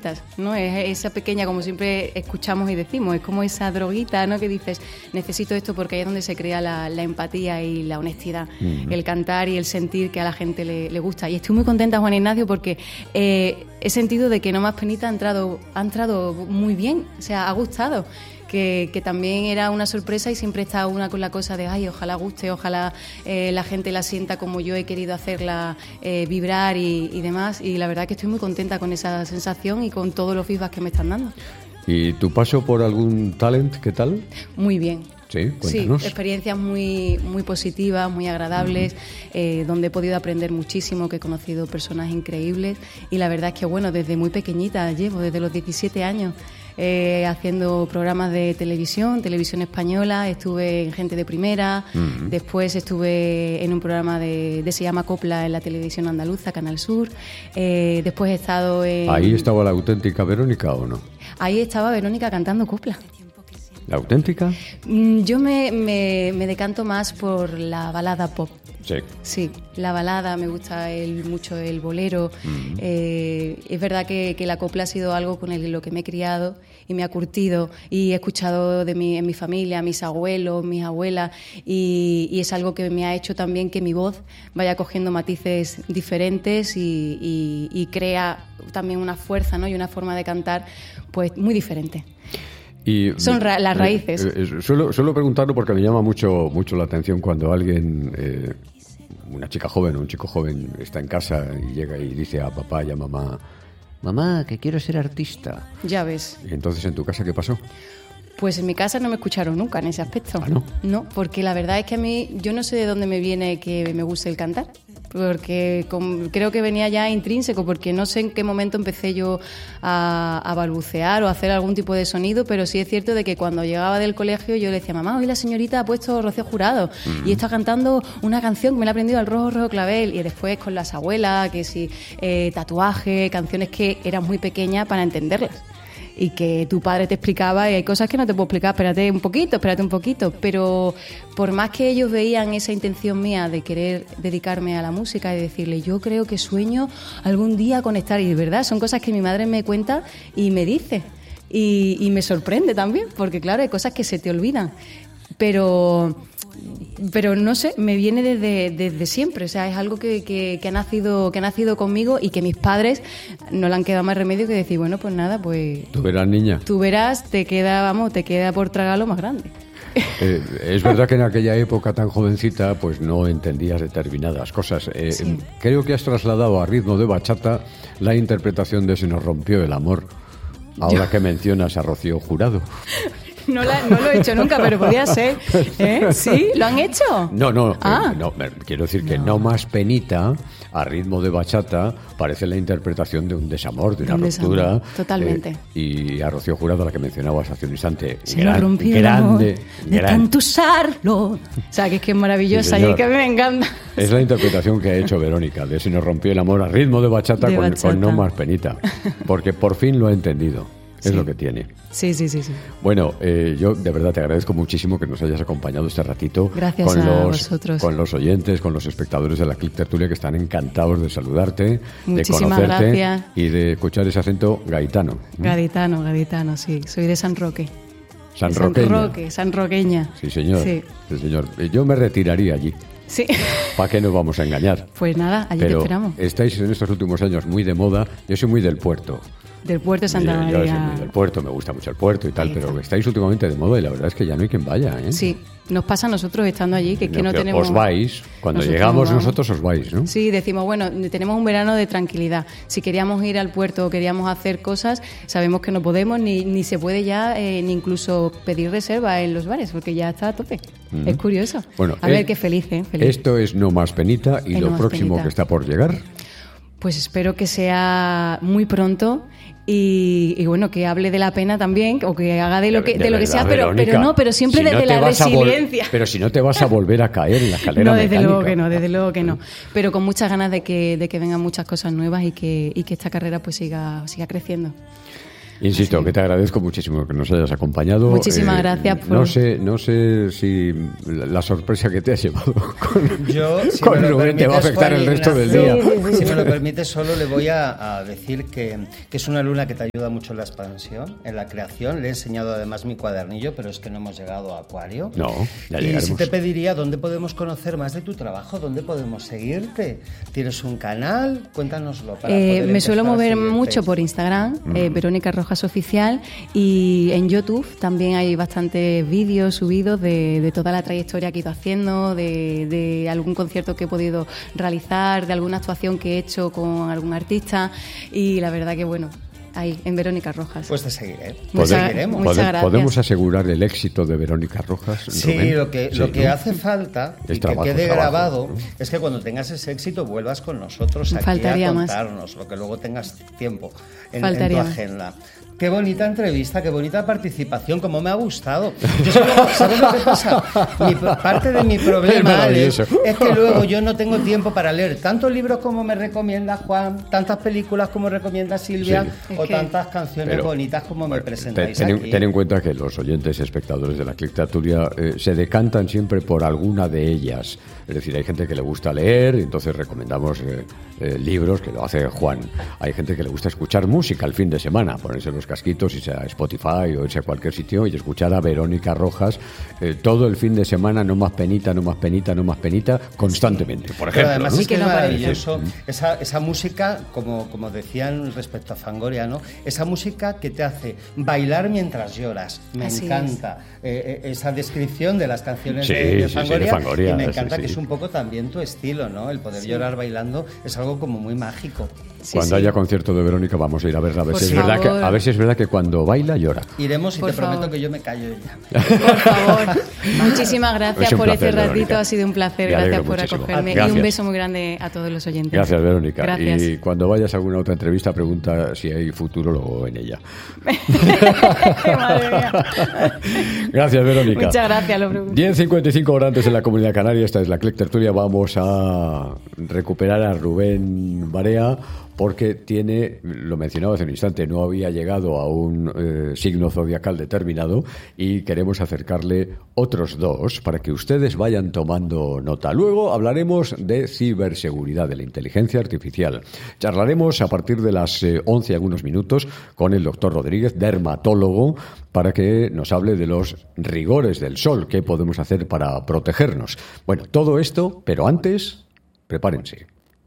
necesitas, ¿no? Es esa pequeña, como siempre escuchamos y decimos, es como esa droguita, ¿no? Que dices, necesito esto porque ahí es donde se crea la empatía y la honestidad, el cantar y el sentir que a la gente le gusta. Y estoy muy contenta, Juan Ignacio, porque he sentido de que No Más Penita ha entrado muy bien, o sea, ha gustado. Que también era una sorpresa y siempre está una con la cosa de ay, ojalá guste, ojalá la gente la sienta como yo he querido hacerla vibrar y demás, y la verdad que estoy muy contenta con esa sensación y con todos los feedbacks que me están dando. ¿Y tu paso por algún talent, qué tal? Muy bien. Sí, cuéntanos. Sí, experiencias muy, muy positivas, muy agradables, donde he podido aprender muchísimo, que he conocido personas increíbles y la verdad es que, bueno, desde muy pequeñita llevo, desde los 17 años, haciendo programas de televisión española, estuve en Gente de Primera, después estuve en un programa se llama Copla en la televisión andaluza, Canal Sur, después he estado en... ¿Ahí estaba la auténtica Verónica o no? Ahí estaba Verónica cantando copla. ¿La auténtica? Yo me decanto más por la balada pop. Sí. Sí, la balada, me gusta mucho el bolero. Es verdad que la copla ha sido algo con lo que me he criado y me ha curtido y he escuchado en mi familia, a mis abuelos, mis abuelas y es algo que me ha hecho también que mi voz vaya cogiendo matices diferentes y crea también una fuerza, ¿no? Y una forma de cantar pues muy diferente. Y son las raíces. Suelo preguntarlo porque me llama mucho la atención cuando alguien, una chica joven o un chico joven está en casa y llega y dice a papá y a mamá, mamá, que quiero ser artista. Ya ves. Y entonces, ¿en tu casa qué pasó? Pues en mi casa no me escucharon nunca en ese aspecto. ¿Ah, no? No, porque la verdad es que a mí, yo no sé de dónde me viene que me guste el cantar, porque creo que venía ya intrínseco, porque no sé en qué momento empecé yo a balbucear o a hacer algún tipo de sonido, pero sí es cierto de que cuando llegaba del colegio yo le decía, mamá, hoy la señorita ha puesto Rocío Jurado y está cantando una canción que me la ha aprendido al rojo, rojo clavel, y después con las abuelas, que si tatuaje, canciones que eran muy pequeñas para entenderlas. Y que tu padre te explicaba y hay cosas que no te puedo explicar, espérate un poquito, pero por más que ellos veían esa intención mía de querer dedicarme a la música y decirle, yo creo que sueño algún día conectar, y de verdad son cosas que mi madre me cuenta y me dice y me sorprende también, porque claro, hay cosas que se te olvidan, pero no sé, me viene desde siempre, o sea, es algo que ha nacido conmigo y que mis padres no le han quedado más remedio que decir, bueno, pues nada, pues... Tú verás, niña. Tú verás, te queda por tragar lo más grande. Es verdad que en aquella época tan jovencita pues no entendías determinadas cosas. Sí. Creo que has trasladado a ritmo de bachata la interpretación de Se nos rompió el amor, ahora que mencionas a Rocío Jurado. No lo he hecho nunca, pero podría ser. ¿Sí? ¿Lo han hecho? No, quiero decir que No Más Penita, a ritmo de bachata, parece la interpretación de un desamor, de una ruptura. Totalmente. Y a Rocío Jurado, la que mencionabas hace un instante, Se nos rompió el amor de tanto usarlo. O sea, que es que es maravillosa, sí, y es que me encanta. Es la interpretación que ha hecho Verónica, de Se nos rompió el amor a ritmo de bachata, con No Más Penita. Porque por fin lo ha entendido. Es lo que tiene. Sí. Bueno, yo de verdad te agradezco muchísimo que nos hayas acompañado este ratito. Gracias a vosotros. Con los oyentes, con los espectadores de la Click Tertulia, que están encantados de saludarte, Muchísimas de conocerte gracias. Y de escuchar ese acento gaitano. Gaditano, sí. Soy de San Roque. Sanroqueña. Sí, señor. Sí, señor. Yo me retiraría allí. Sí. ¿Para qué nos vamos a engañar? Pues nada, allí te esperamos. Estáis en estos últimos años muy de moda. Yo soy muy del puerto. Del puerto de Santa María. Yo soy muy del puerto, me gusta mucho el puerto y tal, pero estáis últimamente de moda y la verdad es que ya no hay quien vaya, ¿eh? Sí, nos pasa a nosotros estando allí, que es que no tenemos... Os vais, cuando llegamos nosotros os vais, ¿no? Sí, decimos, bueno, tenemos un verano de tranquilidad. Si queríamos ir al puerto o queríamos hacer cosas, sabemos que no podemos, ni se puede ya ni incluso pedir reserva en los bares, porque ya está a tope. Es curioso. Bueno, a ver, qué feliz, ¿eh? Feliz. Esto es No Más Penita y lo próximo que está por llegar... Pues espero que sea muy pronto y bueno, que hable de la pena también, o que haga de lo que sea, pero siempre desde la resiliencia. Pero si no te vas a volver a caer en la escalera mecánica. Desde luego que no. ¿No? Pero con muchas ganas de que vengan muchas cosas nuevas y que esta carrera pues siga creciendo. Insisto, Sí. que te agradezco muchísimo que nos hayas acompañado. Muchísimas gracias por... No sé si la sorpresa que te has llevado Yo, si con me lo Rubén te va a permites, afectar Juan el resto del día. Ignacio, si me lo permites, solo le voy a decir que es una luna que te ayuda mucho en la expansión, en la creación. Le he enseñado además mi cuadernillo, pero es que no hemos llegado a Acuario. No, ya y llegaremos. si te pediría, ¿dónde podemos conocer más de tu trabajo? ¿Dónde podemos seguirte? ¿Tienes un canal? Cuéntanoslo. Para poder me suelo empezar a mover seguirte. mucho por Instagram, Verónica Rojas Oficial, y en YouTube también hay bastantes vídeos subidos de toda la trayectoria que he ido haciendo, de algún concierto que he podido realizar, de alguna actuación que he hecho con algún artista, y la verdad que bueno, ahí, en Verónica Rojas. Pues te seguiré. Muchas- Seguiremos. muchas gracias. ¿Podemos asegurar el éxito de Verónica Rojas? Sí, Rubén? lo que ¿no? hace falta Es y trabajo, que quede trabajo, grabado ¿no? es que cuando tengas ese éxito vuelvas con nosotros aquí Faltaría a más. contarnos, lo que luego tengas tiempo en Faltaría tu más. agenda. Qué bonita entrevista, qué bonita participación, como me ha gustado. Yo ¿sabes lo que pasa? Parte de mi Es problema, Alex, maravilloso. es que luego yo no tengo tiempo para leer tantos libros como me recomienda Juan, tantas películas como recomienda Silvia, Sí. o Es que- tantas canciones Pero, bonitas como me presentáis ten aquí. en cuenta que los oyentes espectadores de la Clic Tertulia se decantan siempre por alguna de ellas. Es decir, hay gente que le gusta leer, y entonces recomendamos libros, que lo hace Juan. Hay gente que le gusta escuchar música el fin de semana, ponerse los casquitos, irse a Spotify o irse a cualquier sitio y escuchar a Verónica Rojas todo el fin de semana, no más penita, no más penita, no más penita, constantemente, por Pero ejemplo. además ¿no? es que es Que no parece. maravilloso esa música, como decían respecto a Fangoria, ¿no? Esa música que te hace bailar mientras lloras. Me Así encanta esa descripción de las canciones Sí, de sí, sí, de Fangoria, Fangoria, y me sí, encanta sí. que es un poco también tu estilo, ¿no? El poder llorar bailando es algo como muy mágico. Sí, Cuando sí. haya concierto de Verónica vamos a ir a verla, a ver, Por si es, verdad favor. a ver si es verdad que cuando baila llora. Iremos y Por te prometo favor. que yo me callo ya. Por favor, muchísimas gracias Es un por placer, este ratito, Verónica. ha sido un placer, Me alegro gracias por muchísimo. acogerme Gracias. y un beso muy grande a todos los oyentes. Gracias, Verónica. Gracias. Y cuando vayas a alguna otra entrevista, pregunta si hay futurólogo en ella. Madre mía. Gracias, Verónica. Muchas gracias, lo pregunto. 10:55 horas antes en la Comunidad Canaria. Esta es la Clic Tertulia. Vamos a recuperar a Rubén Barea porque tiene, lo mencionaba hace un instante, no había llegado a un signo zodiacal determinado y queremos acercarle otros dos para que ustedes vayan tomando nota. Luego hablaremos de ciberseguridad, de la inteligencia artificial. Charlaremos a partir de las 11 y algunos minutos con el doctor Rodríguez, dermatólogo, para que nos hable de los rigores del sol, qué podemos hacer para protegernos. Bueno, todo esto, pero antes, prepárense.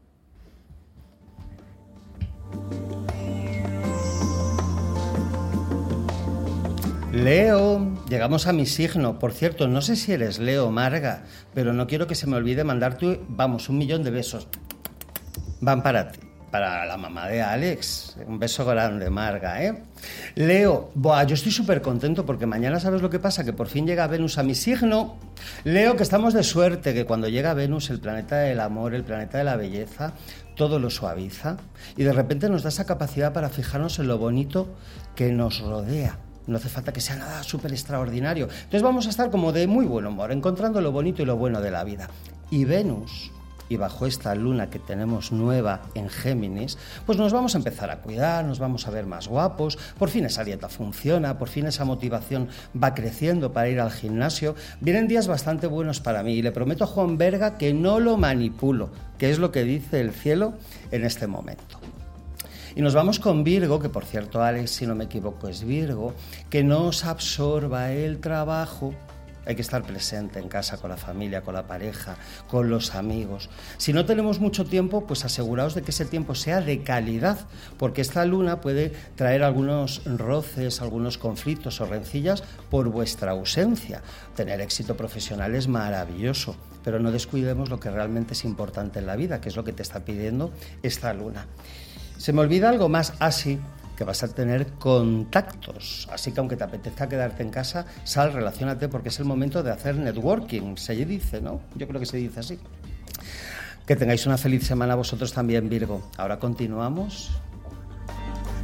Leo, llegamos a mi signo. Por cierto, no sé si eres Leo, Marga, pero no quiero que se me olvide mandarte, vamos, 1 millón de besos. Van para ti, para la mamá de Alex. Un beso grande, Marga, ¿eh? Leo, yo estoy súper contento porque mañana, ¿sabes lo que pasa? Que por fin llega Venus a mi signo. Leo, que estamos de suerte, que cuando llega Venus, el planeta del amor, el planeta de la belleza, todo lo suaviza y de repente nos da esa capacidad para fijarnos en lo bonito que nos rodea. No hace falta que sea nada súper extraordinario. Entonces vamos a estar como de muy buen humor, encontrando lo bonito y lo bueno de la vida. Y Venus, y bajo esta luna que tenemos nueva en Géminis, pues nos vamos a empezar a cuidar, nos vamos a ver más guapos, por fin esa dieta funciona, por fin esa motivación va creciendo para ir al gimnasio. Vienen días bastante buenos para mí y le prometo a Juan Berga que no lo manipulo, que es lo que dice el cielo en este momento. Y nos vamos con Virgo, que por cierto, Alex, si no me equivoco, es Virgo, que no os absorba el trabajo. Hay que estar presente en casa con la familia, con la pareja, con los amigos. Si no tenemos mucho tiempo, pues aseguraos de que ese tiempo sea de calidad, porque esta luna puede traer algunos roces, algunos conflictos o rencillas por vuestra ausencia. Tener éxito profesional es maravilloso, pero no descuidemos lo que realmente es importante en la vida, que es lo que te está pidiendo esta luna. Se me olvida algo más, así que vas a tener contactos, así que aunque te apetezca quedarte en casa, sal, relaciónate, porque es el momento de hacer networking, se dice, ¿no? Yo creo que se dice así. Que tengáis una feliz semana vosotros también, Virgo. Ahora continuamos.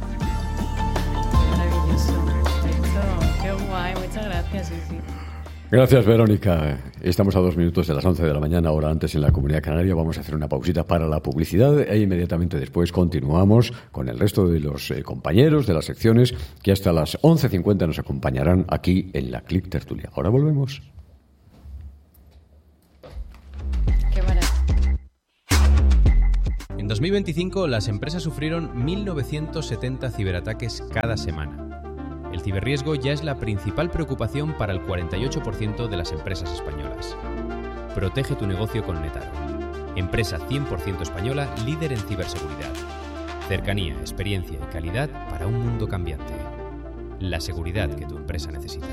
Maravilloso. Esto, qué guay, muchas gracias, sí, sí. Gracias, Verónica. Estamos a 2 minutos de las 11 de la mañana, hora antes en la Comunidad Canaria. Vamos a hacer una pausita para la publicidad e inmediatamente después continuamos con el resto de los compañeros de las secciones que hasta las 11:50 nos acompañarán aquí en la Clic Tertulia. Ahora volvemos. En 2025, las empresas sufrieron 1.970 ciberataques cada semana. El ciberriesgo ya es la principal preocupación para el 48% de las empresas españolas. Protege tu negocio con Netaro. Empresa 100% española, líder en ciberseguridad. Cercanía, experiencia y calidad para un mundo cambiante. La seguridad que tu empresa necesita.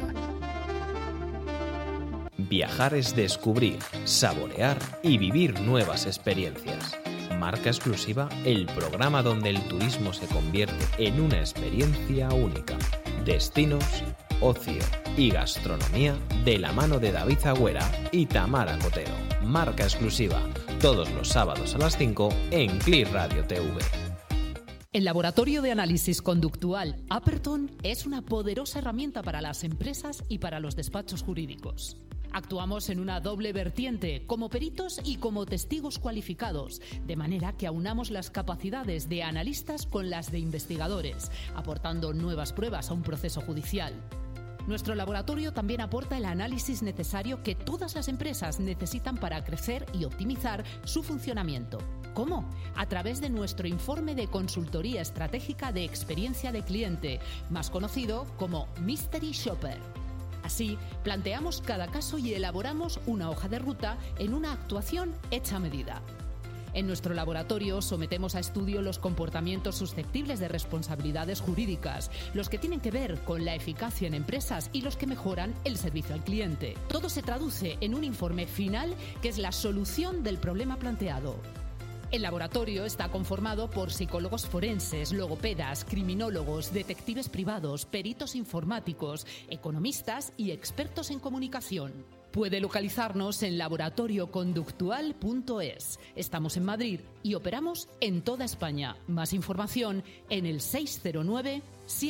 Viajar es descubrir, saborear y vivir nuevas experiencias. Marca Exclusiva, el programa donde el turismo se convierte en una experiencia única. Destinos, ocio y gastronomía de la mano de David Agüera y Tamara Cotero. Marca Exclusiva, todos los sábados a las 5 en Clic Radio TV. El Laboratorio de Análisis Conductual Aperton es una poderosa herramienta para las empresas y para los despachos jurídicos. Actuamos en una doble vertiente, como peritos y como testigos cualificados, de manera que aunamos las capacidades de analistas con las de investigadores, aportando nuevas pruebas a un proceso judicial. Nuestro laboratorio también aporta el análisis necesario que todas las empresas necesitan para crecer y optimizar su funcionamiento. ¿Cómo? A través de nuestro informe de consultoría estratégica de experiencia de cliente, más conocido como Mystery Shopper. Así, planteamos cada caso y elaboramos una hoja de ruta en una actuación hecha a medida. En nuestro laboratorio sometemos a estudio los comportamientos susceptibles de responsabilidades jurídicas, los que tienen que ver con la eficacia en empresas y los que mejoran el servicio al cliente. Todo se traduce en un informe final que es la solución del problema planteado. El laboratorio está conformado por psicólogos forenses, logopedas, criminólogos, detectives privados, peritos informáticos, economistas y expertos en comunicación. Puede localizarnos en laboratorioconductual.es. Estamos en Madrid y operamos en toda España. Más información en el 609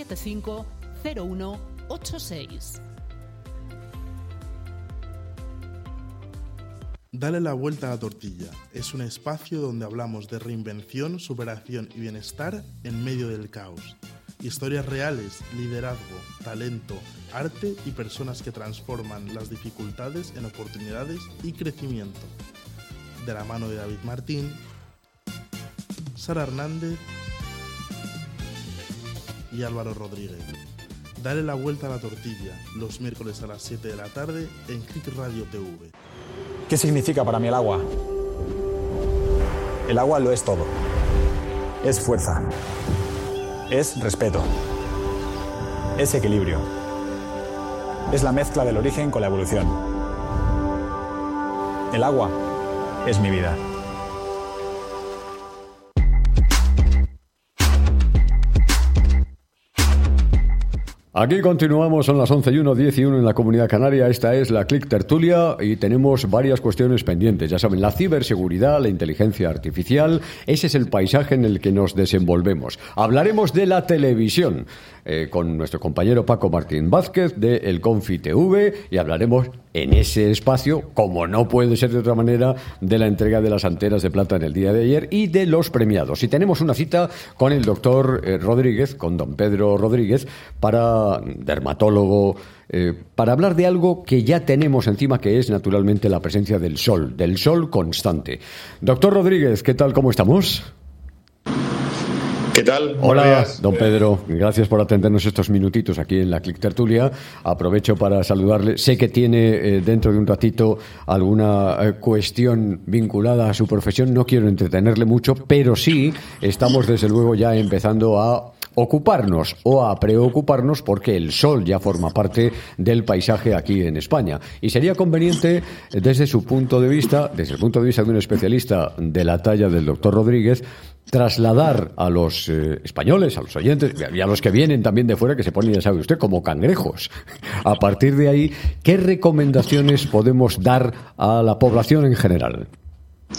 750186. Dale la vuelta a la tortilla. Es un espacio donde hablamos de reinvención, superación y bienestar en medio del caos. Historias reales, liderazgo, talento, arte y personas que transforman las dificultades en oportunidades y crecimiento. De la mano de David Martín, Sara Hernández y Álvaro Rodríguez. Dale la vuelta a la tortilla, los miércoles a las 7 de la tarde en Clic Radio TV. ¿Qué significa para mí el agua? El agua lo es todo. Es fuerza. Es respeto. Es equilibrio. Es la mezcla del origen con la evolución. El agua es mi vida. Aquí continuamos, son las 11:01, 10:01 en la Comunidad Canaria. Esta es la Clic Tertulia y tenemos varias cuestiones pendientes. Ya saben, la ciberseguridad, la inteligencia artificial, ese es el paisaje en el que nos desenvolvemos. Hablaremos de la televisión con nuestro compañero Paco Martín Vázquez de El Confi TV y hablaremos en ese espacio, como no puede ser de otra manera, de la entrega de las antenas de plata en el día de ayer y de los premiados. Y tenemos una cita con el doctor Rodríguez, con don Pedro Rodríguez, dermatólogo, para hablar de algo que ya tenemos encima, que es naturalmente la presencia del sol constante. Doctor Rodríguez, ¿qué tal? ¿Cómo estamos? ¿Qué tal? Hola, don Pedro. Gracias por atendernos estos minutitos aquí en la Clic Tertulia. Aprovecho para saludarle. Sé que tiene dentro de un ratito alguna cuestión vinculada a su profesión. No quiero entretenerle mucho, pero sí estamos desde luego ya empezando a ocuparnos o a preocuparnos porque el sol ya forma parte del paisaje aquí en España. Y sería conveniente, desde su punto de vista, desde el punto de vista de un especialista de la talla del doctor Rodríguez, trasladar a los españoles, a los oyentes y a los que vienen también de fuera, que se ponen, ya sabe usted, como cangrejos. A partir de ahí, ¿qué recomendaciones podemos dar a la población en general?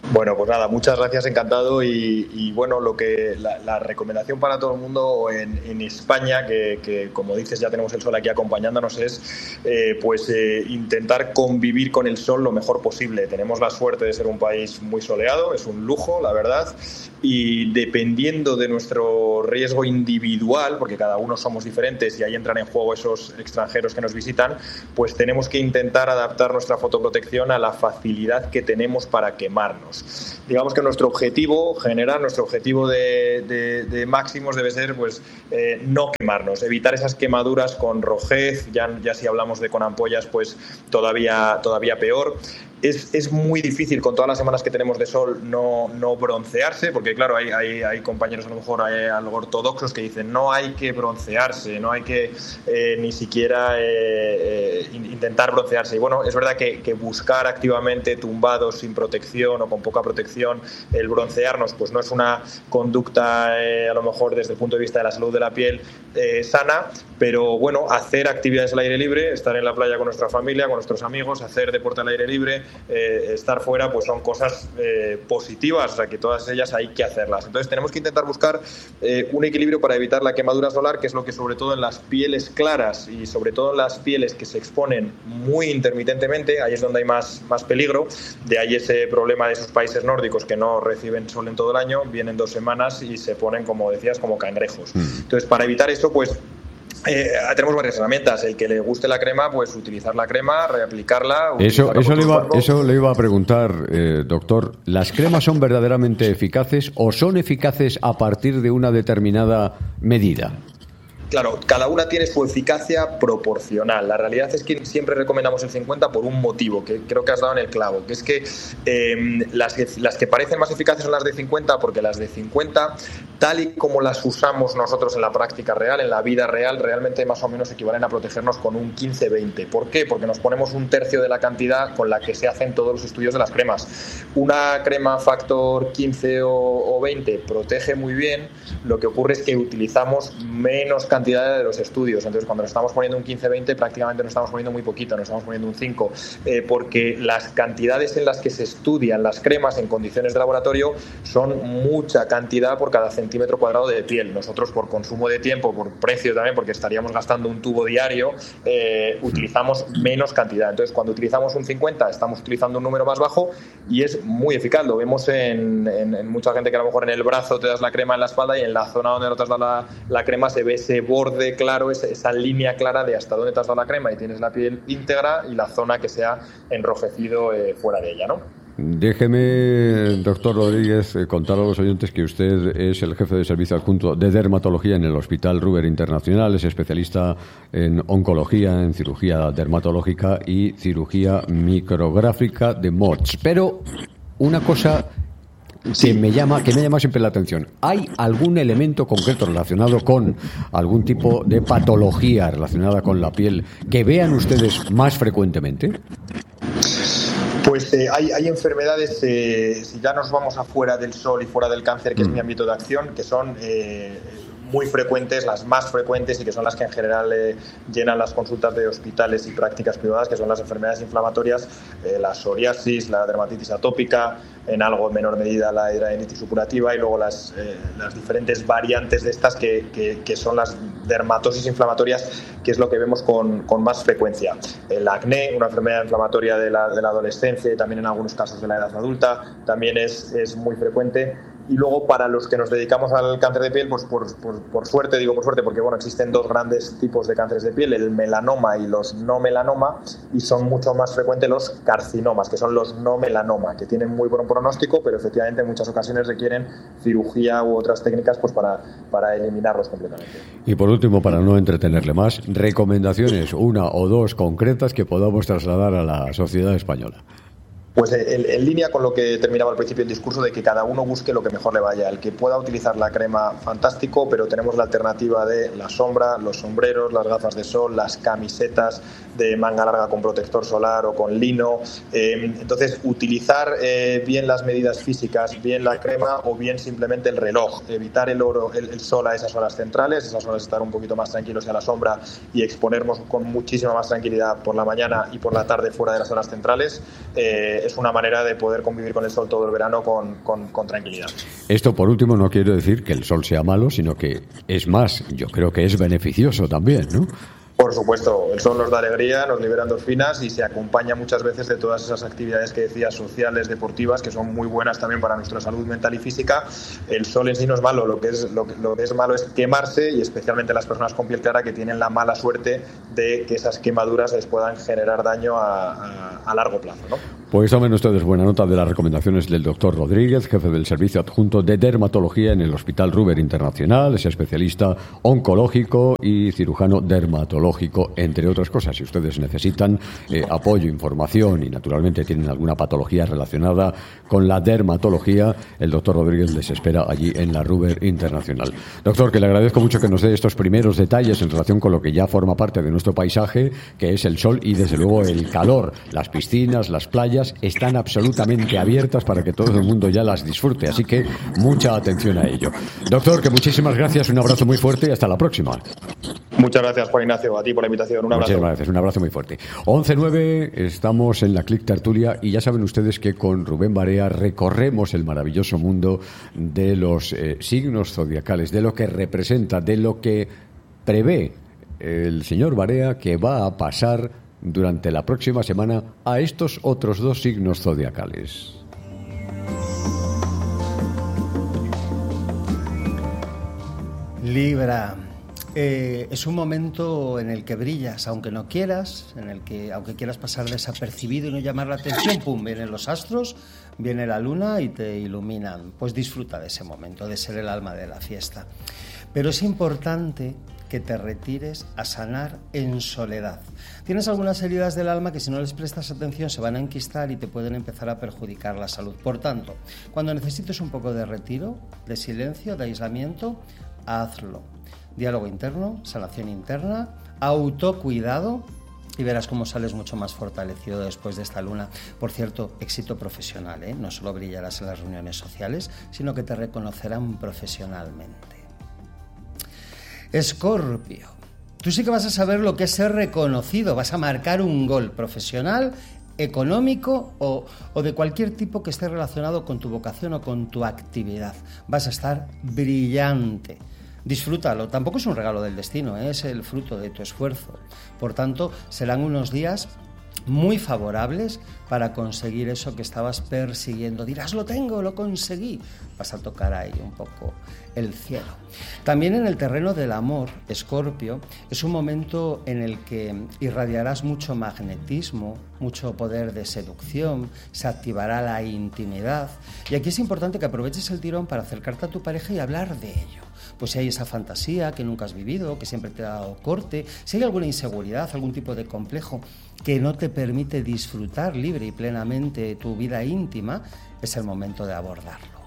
Bueno, pues nada, muchas gracias, encantado. Y bueno, la recomendación para todo el mundo en España, que como dices ya tenemos el sol aquí acompañándonos, es intentar convivir con el sol lo mejor posible. Tenemos la suerte de ser un país muy soleado, es un lujo, la verdad, y dependiendo de nuestro riesgo individual, porque cada uno somos diferentes y ahí entran en juego esos extranjeros que nos visitan, pues tenemos que intentar adaptar nuestra fotoprotección a la facilidad que tenemos para quemarnos. Digamos que nuestro objetivo general, nuestro objetivo de máximos debe ser no quemarnos, evitar esas quemaduras con rojez, ya si hablamos de con ampollas, pues todavía peor. Es muy difícil con todas las semanas que tenemos de sol no broncearse, porque claro, hay compañeros a lo mejor algo ortodoxos que dicen no hay que broncearse, no hay que ni siquiera intentar broncearse. Y bueno, es verdad que buscar activamente tumbados sin protección o con poca protección, el broncearnos, pues no es una conducta a lo mejor desde el punto de vista de la salud de la piel sana, pero bueno, hacer actividades al aire libre, estar en la playa con nuestra familia, con nuestros amigos, hacer deporte al aire libre, estar fuera, pues son cosas positivas, o sea que todas ellas hay que hacerlas. Entonces tenemos que intentar buscar un equilibrio para evitar la quemadura solar, que es lo que sobre todo en las pieles claras y sobre todo en las pieles que se exponen muy intermitentemente, ahí es donde hay más peligro. De ahí ese problema de esos países nórdicos que no reciben sol en todo el año, vienen 2 semanas y se ponen, como decías, como cangrejos. Entonces, para evitar eso, pues tenemos varias herramientas. El que le guste la crema, pues utilizar la crema, reaplicarla. Eso le iba a preguntar, doctor. ¿Las cremas son verdaderamente eficaces o son eficaces a partir de una determinada medida? Claro, cada una tiene su eficacia proporcional. La realidad es que siempre recomendamos el 50 por un motivo, que creo que has dado en el clavo, que es que las que parecen más eficaces son las de 50, porque las de 50, tal y como las usamos nosotros en la práctica real, en la vida real, realmente más o menos equivalen a protegernos con un 15-20. ¿Por qué? Porque nos ponemos un tercio de la cantidad con la que se hacen todos los estudios de las cremas. Una crema factor 15 o 20 protege muy bien, lo que ocurre es que utilizamos menos cantidad de los estudios. Entonces, cuando nos estamos poniendo un 15-20, prácticamente nos estamos poniendo muy poquito, nos estamos poniendo un 5, porque las cantidades en las que se estudian las cremas en condiciones de laboratorio son mucha cantidad por cada centímetro cuadrado de piel. Nosotros, por consumo de tiempo, por precio también, porque estaríamos gastando un tubo diario, utilizamos menos cantidad. Entonces, cuando utilizamos un 50, estamos utilizando un número más bajo y es muy eficaz. Lo vemos en mucha gente que a lo mejor en el brazo te das la crema, en la espalda, y en la zona donde no te has dado la crema se ve ese borde claro, esa línea clara de hasta dónde te has dado la crema y tienes la piel íntegra, y la zona que se ha enrojecido fuera de ella, ¿no? Déjeme, doctor Rodríguez, contar a los oyentes que usted es el jefe de servicio adjunto de dermatología en el Hospital Ruber Internacional, es especialista en oncología, en cirugía dermatológica y cirugía micrográfica de MOTS. Pero una cosa que me llama siempre la atención. ¿Hay algún elemento concreto relacionado con algún tipo de patología relacionada con la piel que vean ustedes más frecuentemente? Pues hay enfermedades, si ya nos vamos afuera del sol y fuera del cáncer, que es mi ámbito de acción, que son muy frecuentes, las más frecuentes, y que son las que en general llenan las consultas de hospitales y prácticas privadas, que son las enfermedades inflamatorias, la psoriasis, la dermatitis atópica, en algo menor medida la hidradenitis supurativa, y luego las diferentes variantes de estas que son las dermatosis inflamatorias, que es lo que vemos con más frecuencia. El acné, una enfermedad inflamatoria de la adolescencia y también en algunos casos de la edad adulta, también es muy frecuente. Y luego, para los que nos dedicamos al cáncer de piel, pues por suerte, digo por suerte, porque bueno, existen 2 grandes tipos de cánceres de piel, el melanoma y los no melanoma, y son mucho más frecuentes los carcinomas, que son los no melanoma, que tienen muy buen pronóstico, pero efectivamente en muchas ocasiones requieren cirugía u otras técnicas pues para eliminarlos completamente. Y por último, para no entretenerle más, recomendaciones, 1 o 2 concretas que podamos trasladar a la sociedad española. Pues en línea con lo que terminaba al principio el discurso, de que cada uno busque lo que mejor le vaya. El que pueda utilizar la crema, fantástico, pero tenemos la alternativa de la sombra, los sombreros, las gafas de sol, las camisetas de manga larga con protector solar o con lino. Entonces, utilizar bien las medidas físicas, bien la crema o bien simplemente el reloj. Evitar el sol a esas horas centrales, esas horas estar un poquito más tranquilos a la sombra y exponernos con muchísima más tranquilidad por la mañana y por la tarde fuera de las horas centrales. es una manera de poder convivir con el sol todo el verano con tranquilidad. Esto, por último, no quiero decir que el sol sea malo, sino que es más, yo creo que es beneficioso también, ¿no? Por supuesto, el sol nos da alegría, nos libera endorfinas y se acompaña muchas veces de todas esas actividades que decías, sociales, deportivas, que son muy buenas también para nuestra salud mental y física. El sol en sí no es malo, lo que es malo es quemarse, y especialmente las personas con piel clara que tienen la mala suerte de que esas quemaduras les puedan generar daño a largo plazo, ¿no? Pues tomen ustedes buena nota de las recomendaciones del doctor Rodríguez, jefe del Servicio Adjunto de Dermatología en el Hospital Ruber Internacional, es especialista oncológico y cirujano dermatológico, entre otras cosas. Si ustedes necesitan apoyo, información y naturalmente tienen alguna patología relacionada con la dermatología, el doctor Rodríguez les espera allí en la Ruber Internacional. Doctor, que le agradezco mucho que nos dé estos primeros detalles en relación con lo que ya forma parte de nuestro paisaje, que es el sol y desde luego el calor. Las piscinas, las playas están absolutamente abiertas para que todo el mundo ya las disfrute, así que mucha atención a ello. Doctor, que muchísimas gracias, un abrazo muy fuerte y hasta la próxima. Muchas gracias, Juan Ignacio, a ti por la invitación. Un abrazo. Muchas gracias, un abrazo muy fuerte. 11:09, estamos en la Click Tertulia y ya saben ustedes que con Rubén Barea recorremos el maravilloso mundo de los signos zodiacales, de lo que representa, de lo que prevé el señor Barea que va a pasar durante la próxima semana a estos otros dos signos zodiacales. Libra. Es un momento en el que brillas, aunque no quieras, en el que, aunque quieras pasar desapercibido y no llamar la atención, pum, vienen los astros, viene la luna y te iluminan. Pues disfruta de ese momento, de ser el alma de la fiesta. Pero es importante que te retires a sanar en soledad. Tienes algunas heridas del alma que si no les prestas atención se van a enquistar y te pueden empezar a perjudicar la salud. Por tanto, cuando necesites un poco de retiro, de silencio, de aislamiento, hazlo. Diálogo interno, sanación interna, autocuidado y verás cómo sales mucho más fortalecido después de esta luna. Por cierto, éxito profesional, ¿eh? No solo brillarás en las reuniones sociales, sino que te reconocerán profesionalmente. Escorpio, tú sí que vas a saber lo que es ser reconocido, vas a marcar un gol profesional, económico o de cualquier tipo que esté relacionado con tu vocación o con tu actividad. Vas a estar brillante. Disfrútalo, tampoco es un regalo del destino, es el fruto de tu esfuerzo. Por tanto, serán unos días muy favorables para conseguir eso que estabas persiguiendo. Dirás, lo tengo, lo conseguí. Vas a tocar ahí un poco el cielo. También en el terreno del amor, Escorpio, es un momento en el que irradiarás mucho magnetismo, mucho poder de seducción, se activará la intimidad. Y aquí es importante que aproveches el tirón para acercarte a tu pareja y hablar de ello. Pues si hay esa fantasía que nunca has vivido, que siempre te ha dado corte, si hay alguna inseguridad, algún tipo de complejo que no te permite disfrutar libre y plenamente tu vida íntima, es el momento de abordarlo.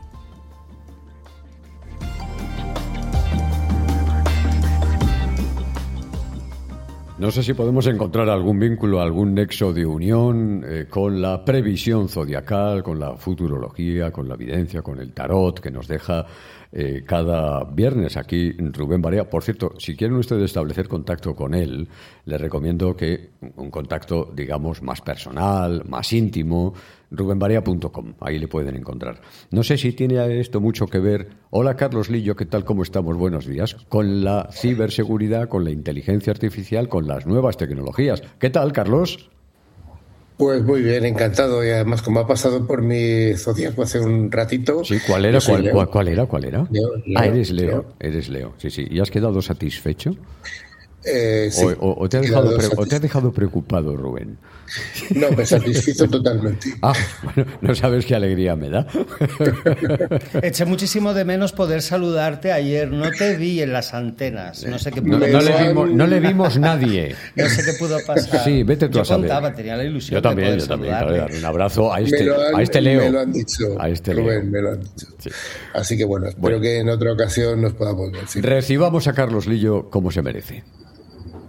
No sé si podemos encontrar algún vínculo, algún nexo de unión con la previsión zodiacal, con la futurología, con la evidencia, con el tarot que nos deja cada viernes aquí Rubén Barea. Por cierto, si quieren ustedes establecer contacto con él, les recomiendo que un contacto, digamos, más personal, más íntimo, rubenbarea.com, ahí le pueden encontrar. No sé si tiene esto mucho que ver, hola Carlos Lillo, ¿qué tal? ¿Cómo estamos? Buenos días. Con la ciberseguridad, con la inteligencia artificial, con las nuevas tecnologías. ¿Qué tal, Carlos? Pues muy bien, encantado. Y además, como ha pasado por mi zodíaco hace un ratito... Sí, ¿cuál era? ¿Cuál era? Leo, eres Leo. Eres Leo, sí, sí. ¿Y has quedado satisfecho? Sí. ¿O te ha dejado preocupado, Rubén? No, me satisfizo totalmente. Bueno, no sabes qué alegría me da. Eché muchísimo de menos poder saludarte ayer. No te vi en las antenas. No sé qué pudo pasar. No le vimos nadie. No sé qué pudo pasar. Sí, vete tú a saber. Yo contaba, tenía la ilusión yo también, de poder saludarle. Un abrazo a este Leo. Me lo han dicho, a este Rubén, Leo. me lo han dicho. Sí. Así que bueno, espero que en otra ocasión nos podamos ver. Sí. Recibamos a Carlos Lillo como se merece.